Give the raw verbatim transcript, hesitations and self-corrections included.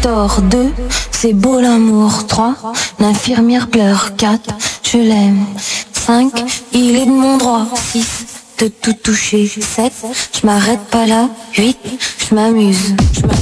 tort. Deux, c'est beau l'amour. Trois, l'infirmière pleure. Quatre, je l'aime. Cinq, il est de mon droit. Six, de tout toucher. Sept, je m'arrête pas là. Huit, je m'amuse. Je m'amuse.